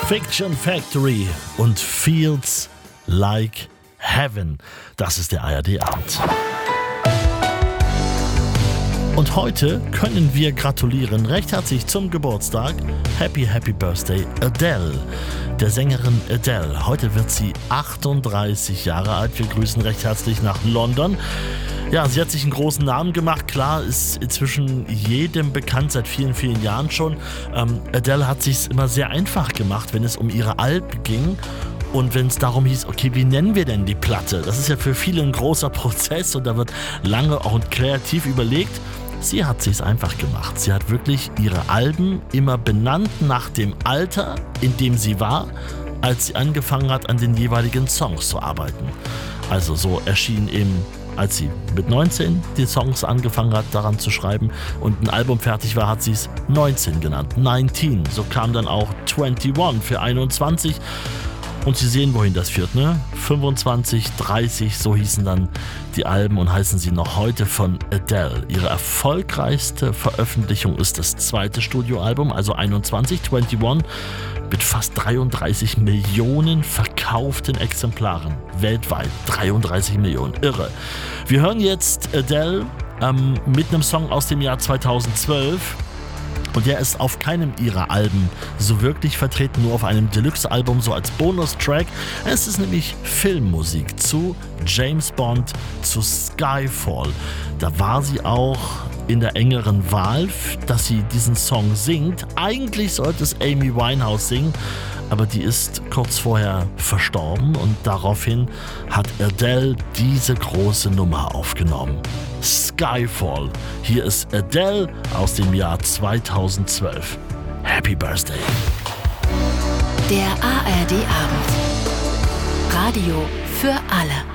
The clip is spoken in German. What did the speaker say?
Fiction Factory und Feels Like Heaven. Das ist der ARD-Abend. Und heute können wir gratulieren recht herzlich zum Geburtstag. Happy Birthday Adele, der Sängerin Adele. Heute wird sie 38 Jahre alt. Wir grüßen recht herzlich nach London. Ja, sie hat sich einen großen Namen gemacht. Klar, ist inzwischen jedem bekannt, seit vielen, vielen Jahren schon. Adele hat sich immer sehr einfach gemacht, wenn es um ihre Alben ging. Und wenn es darum hieß, okay, wie nennen wir denn die Platte? Das ist ja für viele ein großer Prozess und da wird lange auch kreativ überlegt. Sie hat sich's einfach gemacht. Sie hat wirklich ihre Alben immer benannt nach dem Alter, in dem sie war, als sie angefangen hat, an den jeweiligen Songs zu arbeiten. Also so erschien eben, als sie mit 19 die Songs angefangen hat, daran zu schreiben und ein Album fertig war, hat sie es 19 genannt. 19. So kam dann auch 21 für 21. Und Sie sehen, wohin das führt, ne? 25, 30, so hießen dann die Alben und heißen sie noch heute von Adele. Ihre erfolgreichste Veröffentlichung ist das zweite Studioalbum, also 21, mit fast 33 Millionen verkauften Exemplaren weltweit. 33 Millionen, irre. Wir hören jetzt Adele mit einem Song aus dem Jahr 2012. Und der ist auf keinem ihrer Alben so wirklich vertreten, nur auf einem Deluxe-Album, so als Bonustrack. Es ist nämlich Filmmusik zu James Bond, zu Skyfall. Da war sie auch in der engeren Wahl, dass sie diesen Song singt. Eigentlich sollte es Amy Winehouse singen, aber die ist kurz vorher verstorben und daraufhin hat Adele diese große Nummer aufgenommen. Skyfall. Hier ist Adele aus dem Jahr 2012. Happy Birthday. Der ARD-Abend. Radio für alle.